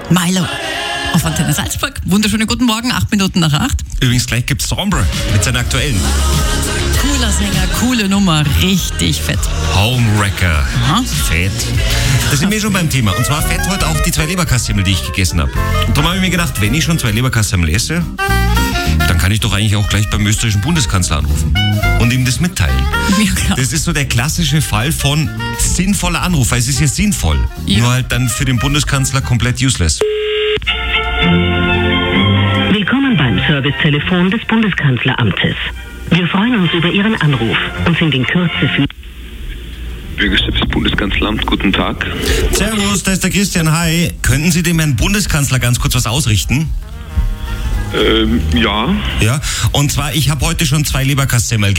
Milo auf Antenne Salzburg. Wunderschönen guten Morgen, 8 Minuten nach 8. Übrigens, gleich gibt's Sombre mit seiner aktuellen. Cooler Sänger, coole Nummer, richtig fett. Homewrecker. Aha. Fett. Da sind wir schon beim Thema. Und zwar fett heute auch die 2 Leberkassemmel, die ich gegessen habe. Und darum habe ich mir gedacht, wenn ich schon 2 Leberkassemmel esse, dann kann ich doch eigentlich auch gleich beim österreichischen Bundeskanzler anrufen und ihm das mitteilen. Ja, klar. Das ist so der klassische Fall von sinnvoller Anruf, weil es ist ja sinnvoll. Ja. Nur halt dann für den Bundeskanzler komplett useless. Willkommen beim Servicetelefon des Bundeskanzleramtes. Wir freuen uns über Ihren Anruf und sind in Kürze für... Bürgerservice Bundeskanzleramt, guten Tag. Servus, da ist der Christian. Hi. Könnten Sie dem Herrn Bundeskanzler ganz kurz was ausrichten? Ja. Ja. Und zwar, ich habe heute schon 2 Leberkassemmel